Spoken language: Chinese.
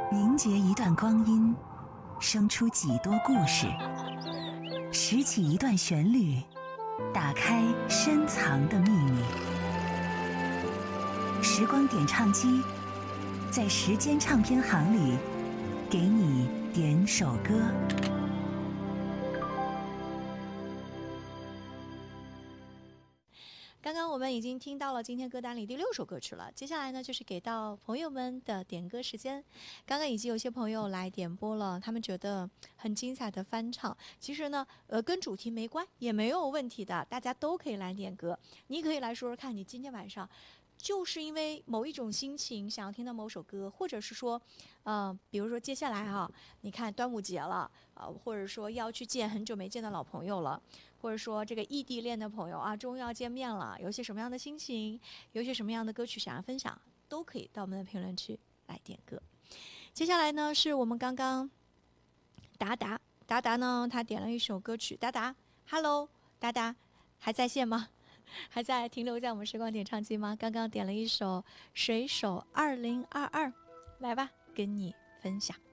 凝结一段光阴，生出几多故事；拾起一段旋律，打开深藏的秘密。时光点唱机，在时间唱片行里，给你点首歌。 刚刚我们已经听到了今天歌单里第6首歌曲了，接下来呢就是给到朋友们的点歌时间。刚刚已经有些朋友来点播了，他们觉得很精彩的翻唱。其实呢，跟主题没关，也没有问题的，大家都可以来点歌。你可以来说说看，你今天晚上就是因为某一种心情想要听到某首歌，或者是说，比如说接下来你看端午节了，或者说要去见很久没见的老朋友了。或者说这个异地恋的朋友终于要见面了，有些什么样的心情，有些什么样的歌曲想要分享，都可以到我们的评论区来点歌。接下来呢是我们刚刚达达呢，他点了一首歌曲。达达 Hello 达达还在线吗？还在停留在我们时光点唱机吗？刚刚点了一首水手2022，来吧，跟你分享。